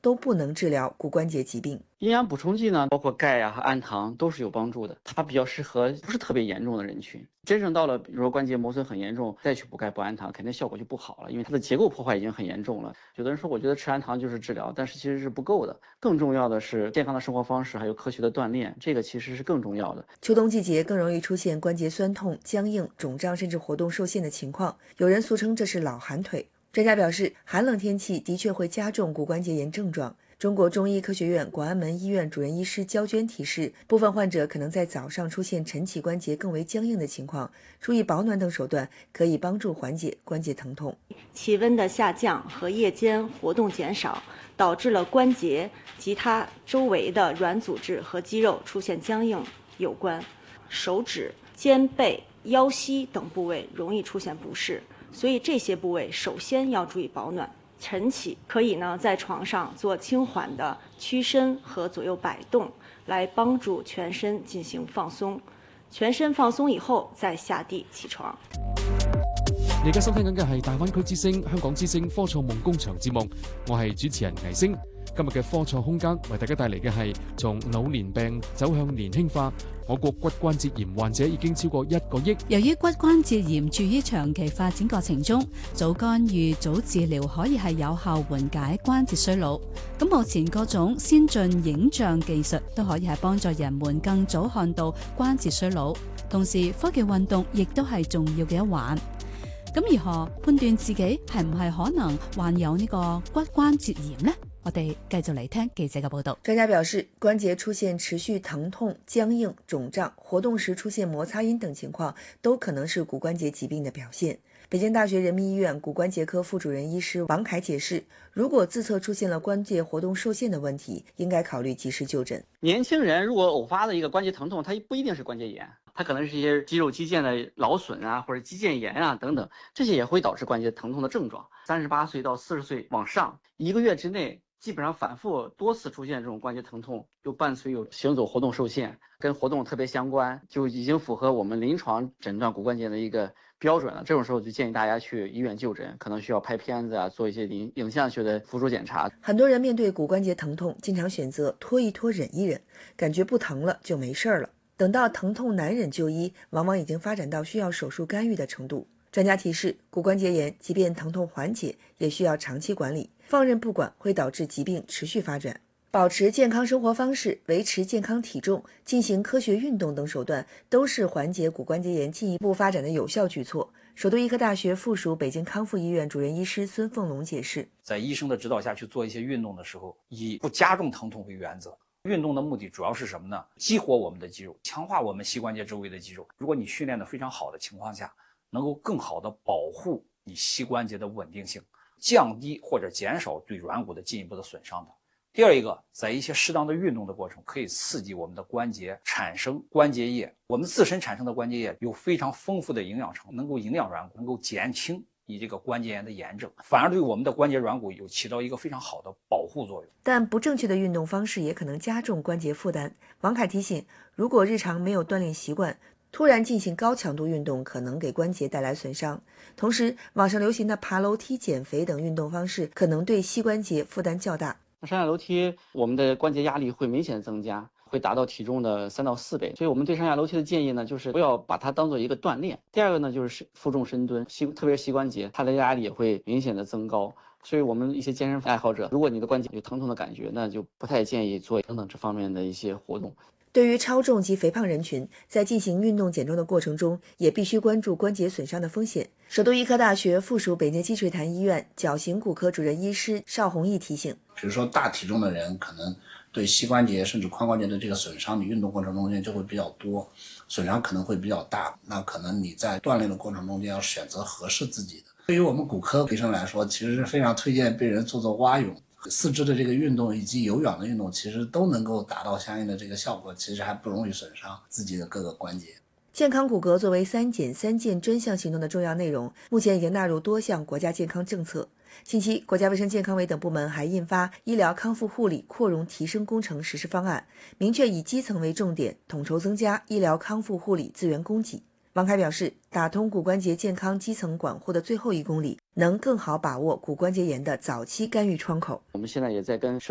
都不能治疗骨关节疾病。 营养补充剂呢，包括钙和氨糖都是有帮助的，它比较适合不是特别严重的人群。真正到了比如说关节磨损很严重，再去补钙补氨糖，肯定效果就不好了，因为它的结构破坏已经很严重了。有的人说我觉得吃氨糖就是治疗，但是其实是不够的，更重要的是健康的生活方式，还有科学的锻炼，这个其实是更重要的。 秋冬季节更容易出现关节酸痛、僵硬、肿胀甚至活动受限的情况，有人俗称这是老寒腿。专家表示，寒冷天气的确会加重骨关节炎症状。中国中医科学院广安门医院主任医师焦娟提示，部分患者可能在早上出现晨起关节更为僵硬的情况，注意保暖等手段可以帮助缓解关节疼痛。 气温的下降和夜间活动减少，导致了关节及它周围的软组织和肌肉出现僵硬有关。手指、肩背、腰膝等部位容易出现不适，所以这些部位首先要注意保暖。晨起可以在床上做轻缓的屈伸和左右摆动，来帮助全身进行放松。全身放鬆以後，再下地起床。 你而家收聽緊嘅係大灣區之聲、香港之聲科創夢工場節目，我係主持人倪星。今日嘅科創空間為大家帶嚟嘅係從老年病走向年輕化。我國骨關節炎患者已經超過1個億。 由於骨關節炎處於長期發展過程中，早干預、早治療可以係有效緩解關節衰老。咁目前各種先進影像技術都可以係幫助人們更早看到關節衰老。同時，科技運動亦都係重要嘅一環。咁如何判斷自己係唔係可能患有呢個骨關節炎呢？我哋繼續嚟聽記者嘅報道。 專家表示，關節出現持續疼痛、僵硬、腫脹，活動時出現摩擦音等情況，都可能是骨關節疾病的表現。北京大學人民醫院骨關節科副主任醫師王凱解釋，如果自側出現了關節活動受限的問題，應該考慮及時就診。 年輕人如果偶發的一個關節疼痛，它不一定是關節炎，它可能是一些肌肉肌腱的勞損啊，或者肌腱炎啊等等，這些也會導致關節疼痛的症狀。38歲到40歲往上，1個月之內基本上反覆多次出現這種關節疼痛，又伴隨有行走活動受限，跟活動特別相關，就已經符合我們臨床診斷骨關節的一個標準了。這種時候就建議大家去醫院就診，可能需要拍片子啊，做一些影像學的輔助檢查。 很多人面對骨關節疼痛，經常選擇拖一拖、忍一忍，感覺不疼了就沒事了。等到疼痛難忍就醫，往往已經發展到需要手術干預的程度。專家提示，骨關節炎即便疼痛緩解，也需要長期管理，放任不管會導致疾病持續發展。保持健康生活方式、維持健康體重、進行科學運動等手段，都是緩解骨關節炎進一步發展的有效舉措。首都醫科大學附屬北京康復醫院主任醫師孫鳳龍解釋， 在醫生的指導下去做一些運動的時候，以不加重疼痛為原則。運動的目的主要是什麼呢？激活我們的肌肉，強化我們膝關節周圍的肌肉。如果你訓練得非常好的情況下，能夠更好地保護你膝關節的穩定性，降低或者減少對軟骨的進一步的損傷的。第二一個，在一些適當的運動的過程，可以刺激我們的關節產生關節液。我們自身產生的關節液有非常豐富的營養成分，能夠營養軟骨，能夠減輕你這個關節炎的炎症，反而對我們的關節軟骨有起到一個非常好的保護作用。 但不正確的運動方式也可能加重關節負擔。王凱提醒，如果日常沒有鍛鍊習慣，突然進行高強度運動可能給關節帶來損傷。同時，網上流行的爬樓梯、減肥等運動方式可能對膝關節負擔較大。 上下樓梯，我們的關節壓力會明顯增加，會達到體重的3到4倍。所以我們對上下樓梯的建議呢，就是不要把它當做一個鍛鍊。第二個呢，就是負重深蹲，特別是膝關節，它的壓力也會明顯的增高。所以我們一些健身愛好者，如果你的關節有疼痛的感覺，那就不太建議做等等這方面的一些活動。 對於超重及肥胖人群，在進行運動減重的過程中，也必須關注關節損傷的風險。首都醫科大學附屬北京積水潭醫院矯形骨科主任醫師邵宏毅提醒， 比如說大體重的人，可能對膝關節甚至髖關節的這個損傷，你運動過程中間就會比較多，損傷可能會比較大。那可能你在鍛鍊的過程中間要選擇合適自己的。對於我們骨科醫生來說，其實是非常推薦病人做蛙泳。四肢的這個運動以及有氧的運動，其實都能夠達到相應的這個效果，其實還不容易損傷自己的各個關節。 健康骨骼作為3減3健專項行動的重要內容，目前已經納入多項國家健康政策。近期，國家衛生健康委等部門還印發醫療康復護理擴容提升工程實施方案，明確以基層為重點，統籌增加醫療康復護理資源供給。王凱表示，打通骨關節健康基層管護的最後1公里，能更好把握骨關節炎的早期干預窗口。 我們現在也在跟